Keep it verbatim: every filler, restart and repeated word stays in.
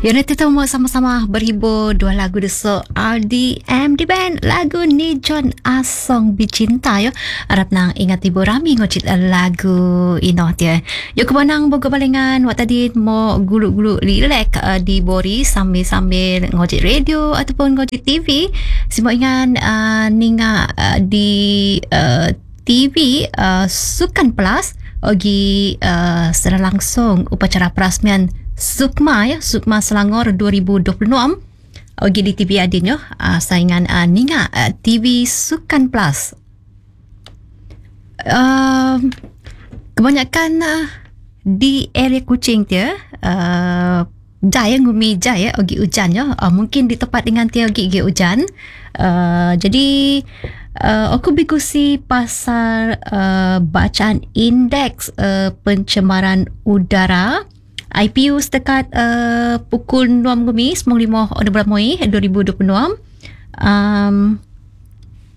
Ya, nanti tahu mau sama-sama berhibur dua lagu desok R D M di band lagu ni John Asong Bicinta yo. Harap nang ingat ibu Rami ngocit lagu ino dia. Yo kebanang boga balengan wak tadi mau guluk-guluk relax uh, di bori sambil-sambil ngocit radio ataupun ngocit T V. Semua ingat uh, ninga uh, di uh, T V uh, Sukan Plus ogi uh, secara langsung upacara perasmian Sukma ya, Sukma Selangor dua ribu dua puluh enam. Ogi di T V adinyo uh, saingan uh, ninga uh, T V Sukan Plus. Uh, kebanyakan uh, di area Kuching dia uh, jaya ngumi jaya ogi hujan ya. Uh, mungkin di tempat dengan dia ogi ogi hujan. Uh, jadi uh, aku bikusi pasal uh, bacaan indeks uh, pencemaran udara I P U setakat uh, pukul enam Gumi sembilan lima bulan Moi dua ribu dua puluh enam. Um,